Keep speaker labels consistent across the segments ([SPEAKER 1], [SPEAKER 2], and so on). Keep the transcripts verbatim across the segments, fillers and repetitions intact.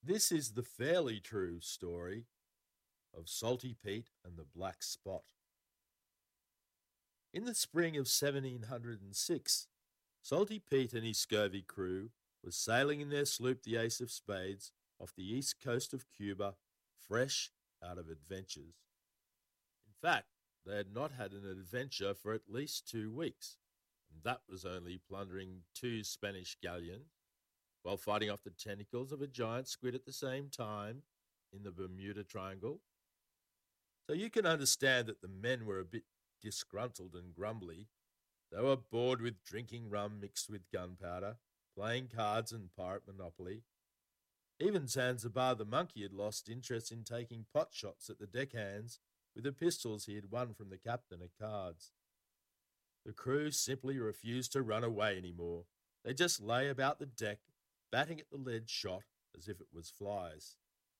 [SPEAKER 1] This is the fairly true story of Salty Pete and the Black Spot. In the spring of seventeen hundred six, Salty Pete and his scurvy crew were sailing in their sloop the Ace of Spades off the east coast of Cuba, fresh out of adventures. In fact, they had not had an adventure for at least two weeks, and that was only plundering two Spanish galleons while fighting off the tentacles of a giant squid at the same time in the Bermuda Triangle. So you can understand that the men were a bit disgruntled and grumbly. They were bored with drinking rum mixed with gunpowder, playing cards and pirate monopoly. Even Zanzibar the monkey had lost interest in taking pot shots at the deckhands with the pistols he had won from the captain at cards. The crew simply refused to run away anymore. They just lay about the deck, batting at the lead shot as if it was flies.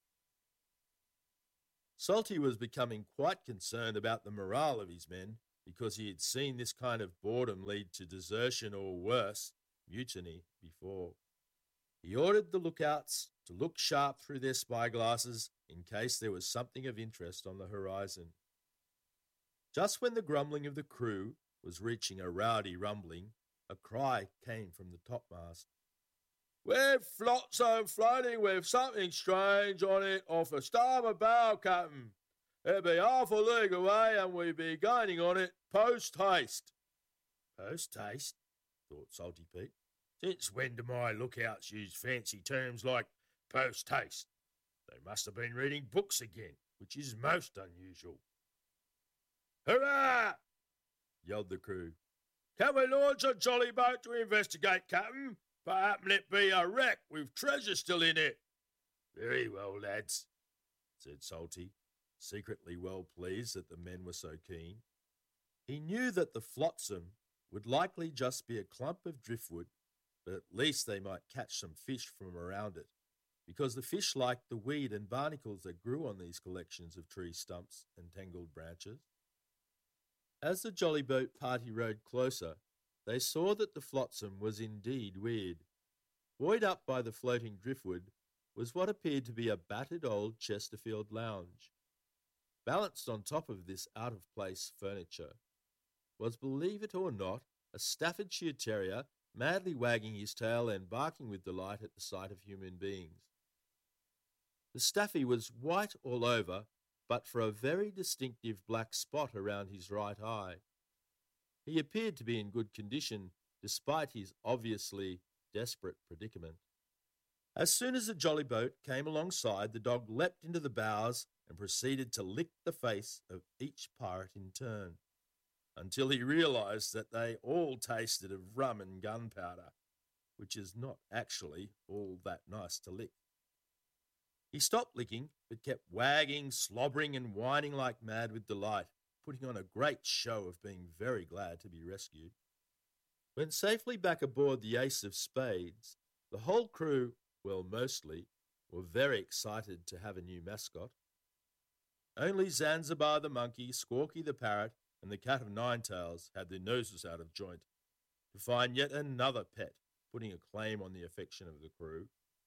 [SPEAKER 1] Salty was becoming quite concerned about the morale of his men because he had seen this kind of boredom lead to desertion or worse, mutiny, before. He ordered the lookouts to look sharp through their spyglasses in case there was something of interest on the horizon. Just when the grumbling of the crew was reaching a rowdy rumbling, a cry came from the topmast. "We're flotsam floating with something strange on it off a starboard bow, Captain. It'll be half a league away and we'll be gaining on it post-haste." "Post-haste?" thought Salty Pete. "Since when do my lookouts use fancy terms like post-haste? They must have been reading books again, which is most unusual." "Hurrah!" yelled the crew. "Can we launch a jolly boat to investigate, Captain? Perhaps it be a wreck with treasure still in it." "Very well, lads," said Salty, secretly well pleased that the men were so keen. He knew that the flotsam would likely just be a clump of driftwood, but at least they might catch some fish from around it, because the fish liked the weed and barnacles that grew on these collections of tree stumps and tangled branches. As the jolly boat party rowed closer, they saw that the flotsam was indeed weird. Buoyed up by the floating driftwood was what appeared to be a battered old Chesterfield lounge. Balanced on top of this out-of-place furniture was, believe it or not, a Staffordshire Terrier madly wagging his tail and barking with delight at the sight of human beings. The Staffy was white all over, but for a very distinctive black spot around his right eye. He appeared to be in good condition, despite his obviously desperate predicament. As soon as the jolly boat came alongside, the dog leapt into the bows and proceeded to lick the face of each pirate in turn, until he realised that they all tasted of rum and gunpowder, which is not actually all that nice to lick. He stopped licking, but kept wagging, slobbering and whining like mad with delight, putting on a great show of being very glad to be rescued. When safely back aboard the Ace of Spades, the whole crew, well, mostly, were very excited to have a new mascot. Only Zanzibar the monkey, Squawky the parrot, and the cat of nine tails had their noses out of joint to find yet another pet putting a claim on the affection of the crew.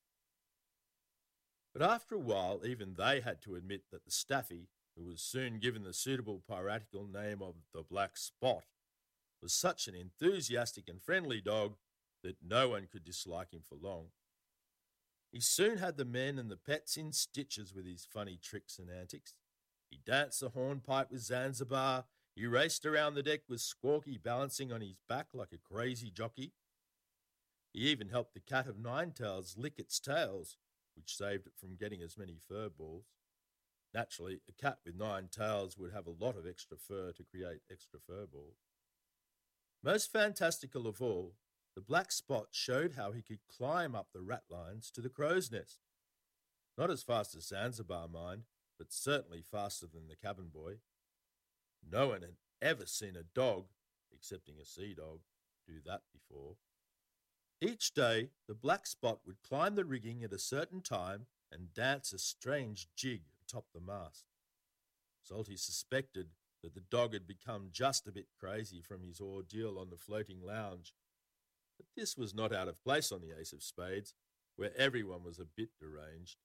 [SPEAKER 1] But after a while, even they had to admit that the Staffy, who was soon given the suitable piratical name of the Black Spot, was such an enthusiastic and friendly dog that no one could dislike him for long. He soon had the men and the pets in stitches with his funny tricks and antics. He danced the hornpipe with Zanzibar. He raced around the deck with Squawky balancing on his back like a crazy jockey. He even helped the cat of nine tails lick its tails, which saved it from getting as many fur balls. Naturally, a cat with nine tails would have a lot of extra fur to create extra fur balls. Most fantastical of all, the Black Spot showed how he could climb up the ratlines to the crow's nest. Not as fast as Zanzibar, mind, but certainly faster than the cabin boy. No one had ever seen a dog, excepting a sea dog, do that before. Each day, the Black Spot would climb the rigging at a certain time and dance a strange jig atop the mast. Salty suspected that the dog had become just a bit crazy from his ordeal on the floating lounge, but this was not out of place on the Ace of Spades, where everyone was a bit deranged.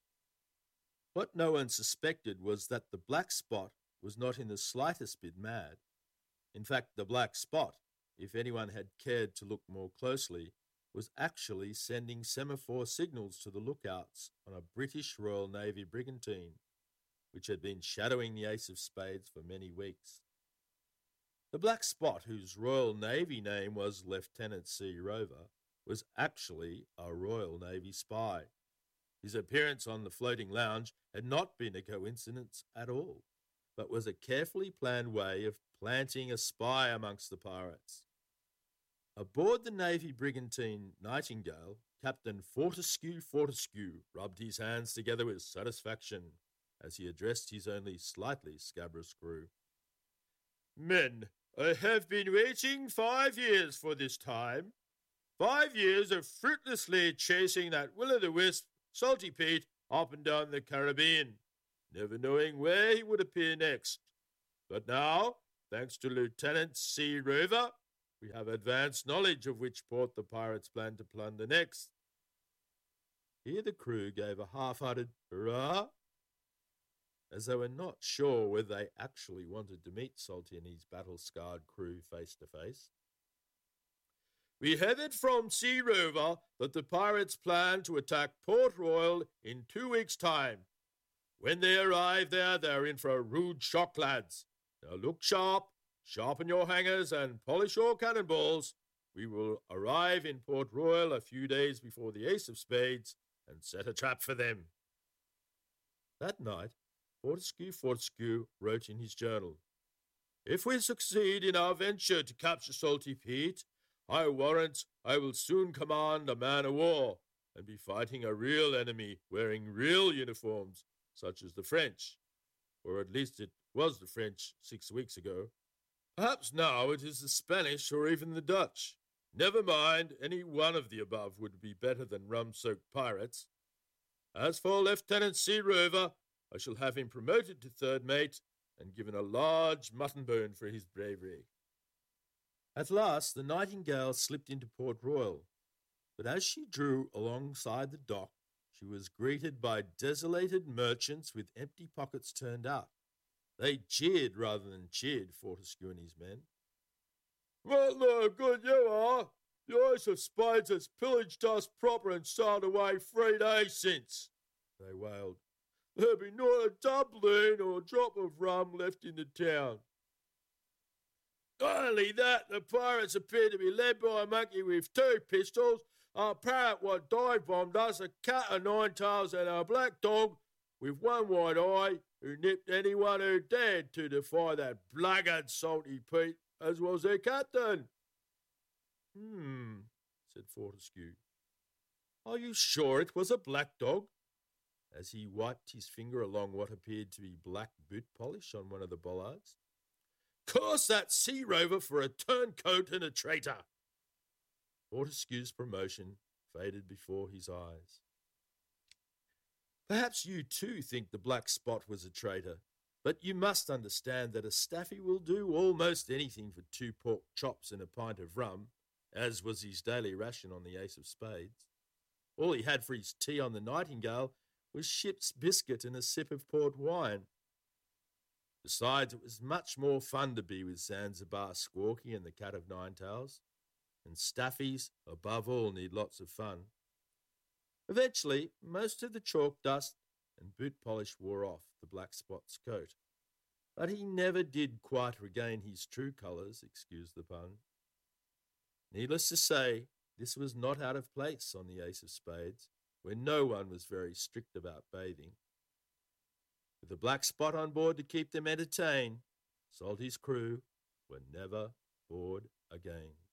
[SPEAKER 1] What no one suspected was that the black spot was not in the slightest bit mad. In fact, the black spot, if anyone had cared to look more closely, was actually sending semaphore signals to the lookouts on a British Royal Navy brigantine, which had been shadowing the Ace of Spades for many weeks. The black spot, whose Royal Navy name was Lieutenant C. Rover, was actually a Royal Navy spy. His appearance on the floating lounge had not been a coincidence at all, but was a carefully planned way of planting a spy amongst the pirates. Aboard the Navy brigantine Nightingale, Captain Fortescue Fortescue rubbed his hands together with satisfaction as he addressed his only slightly scabrous crew. Men, I have been waiting five years for this time. Five years of fruitlessly chasing that will-o'-the-wisp, Salty Pete, up and down the Caribbean, never knowing where he would appear next. But now, thanks to Lieutenant C. Rover, we have advanced knowledge of which port the pirates plan to plunder next. Here the crew gave a half-hearted hurrah, as they were not sure whether they actually wanted to meet Salty and his battle-scarred crew face to face. We have it from Sea Rover that the pirates plan to attack Port Royal in two weeks' time. When they arrive there, they're in for a rude shock, lads. Now look sharp, sharpen your hangers and polish your cannonballs. We will arrive in Port Royal a few days before the Ace of Spades and set a trap for them. That night, Fortescue Fortescue wrote in his journal, If we succeed in our venture to capture Salty Pete, I warrant I will soon command a man-of-war and be fighting a real enemy wearing real uniforms, such as the French, or at least it was the French six weeks ago. Perhaps now it is the Spanish or even the Dutch. Never mind, any one of the above would be better than rum-soaked pirates. As for Lieutenant C. Rover, I shall have him promoted to third mate and given a large mutton bone for his bravery. At last, the Nightingale slipped into Port Royal, but as she drew alongside the dock, she was greeted by desolated merchants with empty pockets turned out. They jeered rather than cheered Fortescue and his men. What the good you are! The Ace of Spades has pillaged us proper and sailed away three days since, they wailed. There be not a doubloon or a drop of rum left in the town. Not only that, the pirates appear to be led by a monkey with two pistols, a parrot what dive-bombed us, a cat of nine tails, and a black dog with one white eye who nipped anyone who dared to defy that blackguard Salty Pete, as was their captain. Hmm, said Fortescue. Are you sure it was a black dog? As he wiped his finger along what appeared to be black boot polish on one of the bollards. Curse that Sea Rover for a turncoat and a traitor. Fortescue's promotion faded before his eyes. Perhaps you too think the black spot was a traitor, but you must understand that a staffy will do almost anything for two pork chops and a pint of rum, as was his daily ration on the Ace of Spades. All he had for his tea on the Nightingale was ship's biscuit and a sip of port wine. Besides, it was much more fun to be with Zanzibar Squawky and the Cat of Nine Tails, and staffies, above all, need lots of fun. Eventually, most of the chalk dust and boot polish wore off the black spot's coat, but he never did quite regain his true colours, excuse the pun. Needless to say, this was not out of place on the Ace of Spades, where no one was very strict about bathing. With a black spot on board to keep them entertained, Salty's crew were never bored again.